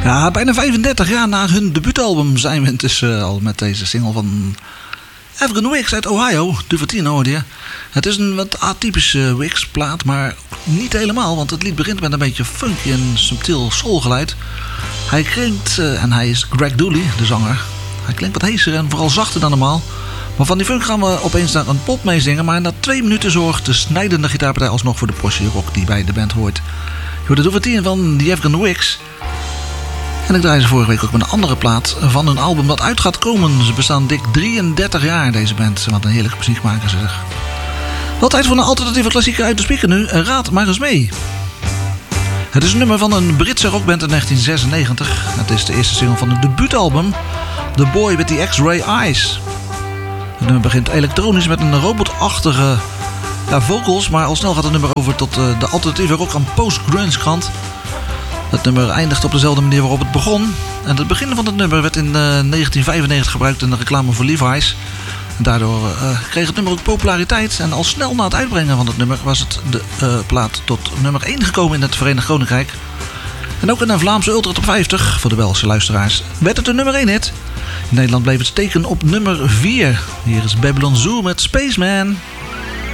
Ja, bijna 35 jaar na hun debuutalbum zijn we intussen al met deze single van African Wix uit Ohio. Duvertine hoorde je. Het is een wat atypische Wix-plaat, maar niet helemaal, want het lied begint met een beetje funky en subtiel soulgeluid. Hij klinkt, en hij is Greg Dooley, de zanger. Hij klinkt wat heeser en vooral zachter dan normaal. Maar van die funk gaan we opeens naar een pop meezingen, maar na 2 minuten zorgt de snijdende gitaarpartij alsnog voor de portie rock die bij de band hoort. Je hoort de Duvertine van The African Wix. En ik draai ze vorige week ook met een andere plaat van een album dat uit gaat komen. Ze bestaan dik 33 jaar, deze band. Wat een heerlijke muziek maken ze, zeg. Wel tijd voor een alternatieve klassieker uit de speaker nu. Raad maar eens mee. Het is een nummer van een Britse rockband in 1996. Het is de eerste single van het debuutalbum The Boy with the X-Ray Eyes. Het nummer begint elektronisch met een robotachtige vocals, maar al snel gaat het nummer over tot de alternatieve rock aan post-grunge kant. Het nummer eindigt op dezelfde manier waarop het begon. En het begin van het nummer werd in 1995 gebruikt in de reclame voor Levi's. En daardoor kreeg het nummer ook populariteit. En al snel na het uitbrengen van het nummer was het de plaat tot nummer 1 gekomen in het Verenigd Koninkrijk. En ook in een Vlaamse Ultra Top 50 voor de Belgische luisteraars werd het een nummer 1 hit. In Nederland bleef het steken op nummer 4. Hier is Babylon Zoo met Spaceman.